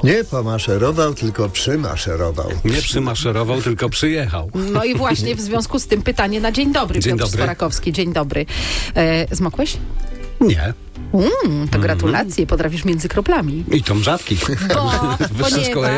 Nie pomaszerował, tylko przymaszerował. Nie przymaszerował, tylko przyjechał. No i właśnie w związku z tym pytanie na dzień dobry, Dzień Piotr dobry. Swarakowski. Dzień dobry. Zmokłeś? Nie. To gratulacje, potrafisz między kroplami. I to rzadki. Bo, Wyższa szkoła